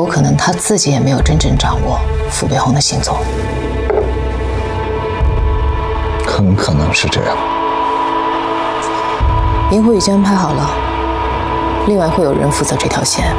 可能他自己也没有真正掌握傅北红的行踪。 很可能是这样。 银湖已经安排好了，另外会有人负责这条线。